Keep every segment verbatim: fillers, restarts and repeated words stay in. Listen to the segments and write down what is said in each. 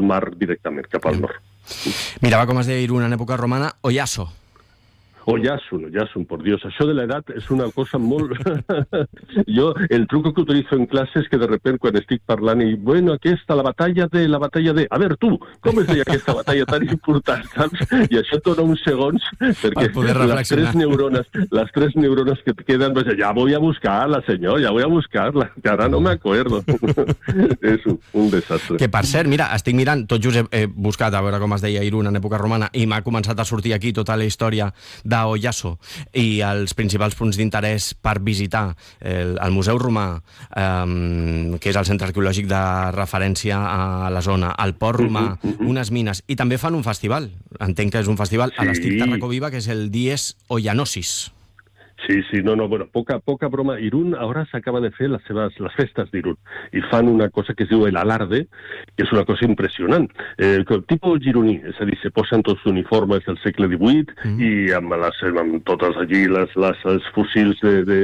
al mar directament, cap al nord. Mirava com es deia Irún en època romana, Oyaso. Oyasun, Oyasun, por Dios. Això de la edad es una cosa molt... Jo, el truco que utilizo en clase es que de repente quan estic parlant i, bueno, aquesta, la batalla de, la batalla de... A ver, tu, com es deia aquesta batalla tan important, saps? I això et dona uns segons, perquè les tres neurones, les tres neurones que et queden, pues, ja voy a buscar-la, senyor, ja voy a buscar-la, que ara no me acuerdo. És un, un desastre. Que, per cert, mira, estic mirant, tot just he, he buscat a veure com es deia Irún en època romana i m'ha començat a sortir aquí tota la història d'Oyaso i els principals punts d'interès per visitar el, el Museu Romà, eh, que és el centre arqueològic de referència a la zona, el Port Romà, uh -huh, uh -huh. unes mines, i també fan un festival, entenc que és un festival sí. a l'estic Tarracoviva, que és el Dies Oyanosis. Sí, sí, no, no, bueno, poca, poca broma. Irún ara s'acaba de fer les seves, les festes d'Irún, i fan una cosa que es diu el alarde, que és una cosa impressionant. Eh, tipus gironí, és a dir, se posen tots uniformes del segle divuit mm. i amb, les, amb totes allí les, les, els fusils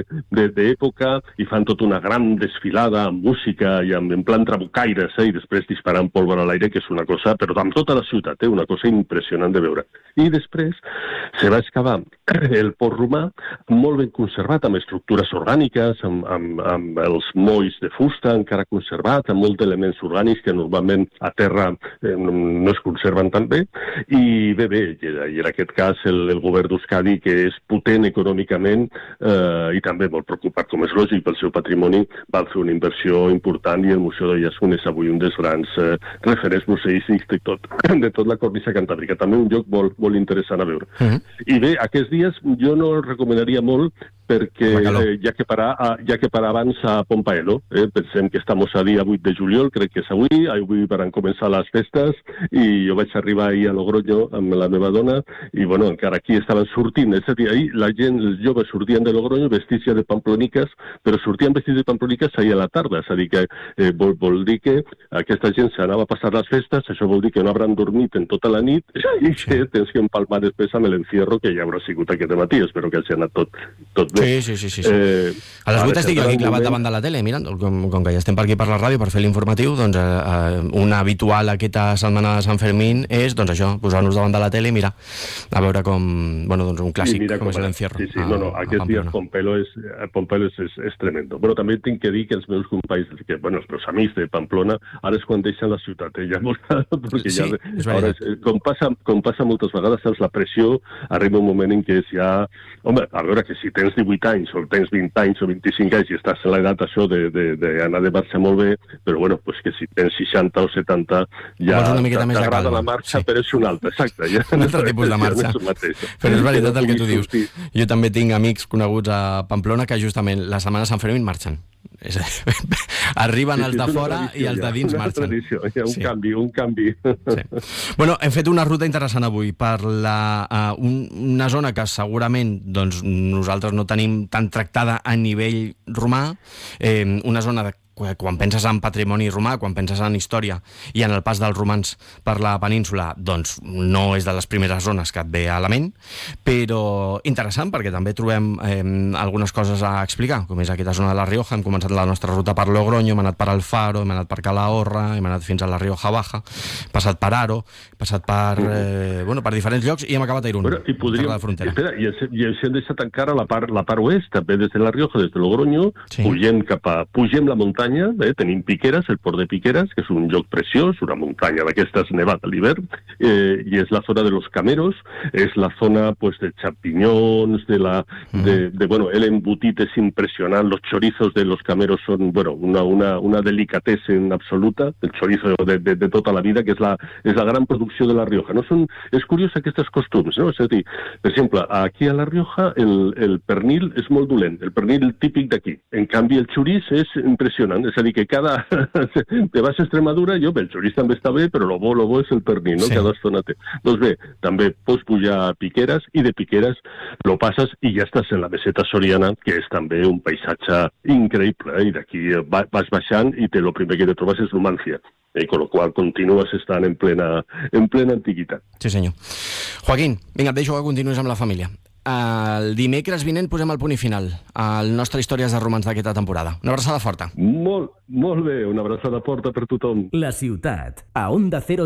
d'època, i fan tota una gran desfilada amb música i amb, en plan trabucaires, eh, i després disparant pólvora a l'aire, que és una cosa, però amb tota la ciutat, eh, una cosa impressionant de veure. I després se va excavar el Port Romà, molt ben conservat, amb estructures orgàniques, amb, amb, amb els molls de fusta encara conservat, amb molts elements orgànics que normalment a terra eh, no es conserven tan bé, i bé, bé, i en aquest cas el, el govern d'Euskadi, que és potent econòmicament eh, i també molt preocupat, com és lògic, pel seu patrimoni, va fer una inversió important, i el Museu d'Oyasun és avui un dels grans eh, referents museístics de tot, de tot la cornisa cantàbrica. També un lloc molt, molt interessant a veure. Uh-huh. I bé, aquests dies jo no el recomanaria molt perquè eh, ja que parar ja que parar abans a Pompaelo, eh, pensem que estem a dia vuit de juliol, crec que és avui, avui van començar les festes, i jo vaig arribar ahir a Logroño amb la meva dona, i bueno, encara aquí estaven sortint, és a dir, ahir la gent, els joves sortien de Logroño vestits ja de pamploniques, però sortien vestits de pamploniques ahir a la tarda, és a dir, que eh, vol, vol dir que aquesta gent s'anava a passar les festes, això vol dir que no hauran dormit en tota la nit, i que tens que empalmar després amb l'encierro que ja haurà sigut aquest matí, espero que hagi anat tot, tot bé. Sí, sí, sí, sí. Eh, a les vuit estic jo aquí clavat davant de la tele, mirant, com, com que ja estem per aquí per la ràdio per fer l'informatiu, doncs eh, una habitual aquesta setmana de Sant Fermín és, doncs això, posar-nos davant de la tele i mirar, a veure com, bueno, doncs un clàssic, com, com és l'encierro. Sí, sí, a, no, no, aquest dia Pompelo és, Pompelo és, és, és tremendo. Però també tinc que dir que els meus companys, que, bueno, els meus amics de Pamplona, ara és quan deixen la ciutat, eh, ja molt, perquè sí, ja, és ara és, com, passa, com passa moltes vegades, saps, la pressió arriba un moment en què és ja, home, a veure, que si tens divuit anys o tens vint anys o vint-i-cinc anys i estàs en l'edat això d'anar de marxa molt bé, però bueno, pues que si tens seixanta o setanta ja t'agrada la marxa, sí. Però és una altra, exacte. Ja un altre tipus de marxa. Però és veritat el que tu dius. Jo també tinc amics coneguts a Pamplona que justament la setmana de Sant Fermín marxen. És a dir, arriben sí, els de fora i els de dins marxen. Tradició, hi ha un sí. canvi, un canvi. Sí. Bueno, hem fet una ruta interessant avui per la, uh, un, una zona que segurament doncs, nosaltres no tenim tan tractada a nivell romà, eh, una zona de quan penses en patrimoni romà, quan penses en història i en el pas dels romans per la península, doncs no és de les primeres zones que et ve a la ment, però interessant perquè també trobem eh, algunes coses a explicar, com és aquesta zona de la Rioja. Hem començat la nostra ruta per Logroño, hem anat per Alfaro, hem anat per Calahorra, hem anat fins a la Rioja Baja, passat per Aro, passat per, eh, bueno, per diferents llocs i hem acabat a Irún, bueno, i podríem, per la frontera. Espera, i, i ens hem deixat encara la part, la part oest, també des de la Rioja, des de Logroño, sí. pugem cap a, pugem la muntanya. Eh? Tenim Piqueras, el port de Piqueras, que és un lloc preciós, una muntanya d'aquestes nevat a l'hivern, eh, i és la zona de los cameros, és la zona pues, de champinyons, de la, mm. de, de, bueno, el embutit és impressionant, los chorizos de los cameros són, bueno, una, una, una delicatessen absoluta, el chorizo de, de, de tota la vida, que és la, és la gran producció de la Rioja. No són, és curiós aquests costums, no? És a dir, per exemple, aquí a la Rioja el, el pernil és molt dolent, el pernil típic d'aquí. En canvi, el xoriç és impressionant. És a dir, que cada... Te vas a Extremadura, jo, el xoriç també està bé, però lo bo, lo bo és el pernil, no? Sí. Cada estona té. Doncs bé, també pots pujar a Piqueras, i de Piqueras lo passes i ja estàs en la meseta soriana, que és també un paisatge increïble, eh? I d'aquí vas baixant i te, lo primer que te trobes és Numancia. I con lo qual continues estant en plena, en plena antiguitat. Sí, senyor. Joaquín, vinga, et deixo que continuïs amb la família. El dimecres vinent posem el punt i final al nostre Històries de Romans d'aquesta temporada. Una abraçada forta. Molt, molt bé, una abraçada forta per tothom. La ciutat, a Onda Cero.